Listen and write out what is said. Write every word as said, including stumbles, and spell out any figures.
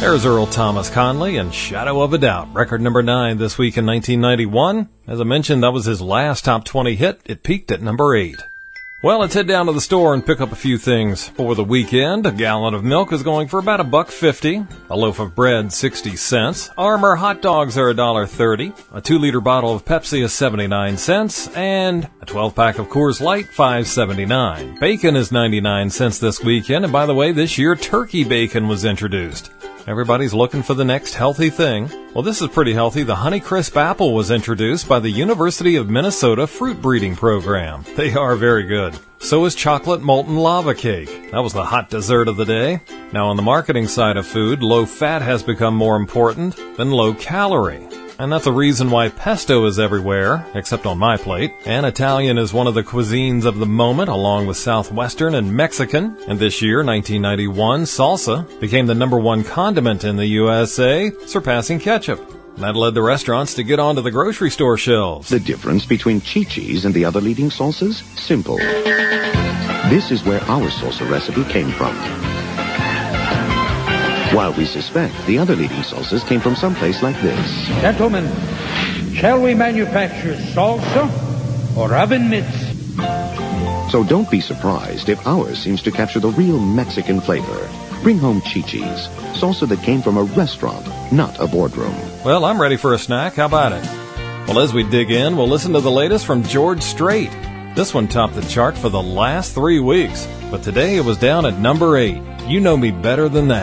There's Earl Thomas Conley and Shadow of a Doubt, record number nine this week in nineteen ninety-one. As I mentioned, that was his last top twenty hit. It peaked at number eight. Well, let's head down to the store and pick up a few things. For the weekend, a gallon of milk is going for about a buck fifty. A loaf of bread, sixty cents. Armour hot dogs are a dollar thirty. A two-liter bottle of Pepsi is seventy-nine cents. And a twelve-pack of Coors Light, five seventy-nine. Bacon is ninety-nine cents this weekend. And by the way, this year, turkey bacon was introduced. Everybody's looking for the next healthy thing. Well, this is pretty healthy. The Honeycrisp apple was introduced by the University of Minnesota Fruit Breeding Program. They are very good. So is chocolate molten lava cake. That was the hot dessert of the day. Now, on the marketing side of food, low fat has become more important than low calorie. And that's a reason why pesto is everywhere, except on my plate. And Italian is one of the cuisines of the moment, along with Southwestern and Mexican. And this year, nineteen ninety-one, salsa became the number one condiment in the U S A, surpassing ketchup. That led the restaurants to get onto the grocery store shelves. The difference between Chi-Chi's and the other leading sauces? Simple. This is where our salsa recipe came from. While we suspect the other leading sauces came from someplace like this. Gentlemen, shall we manufacture salsa or oven mitts? So don't be surprised if ours seems to capture the real Mexican flavor. Bring home Chi-Chi's, salsa that came from a restaurant, not a boardroom. Well, I'm ready for a snack. How about it? Well, as we dig in, we'll listen to the latest from George Strait. This one topped the chart for the last three weeks, but today it was down at number eight. You know me better than that.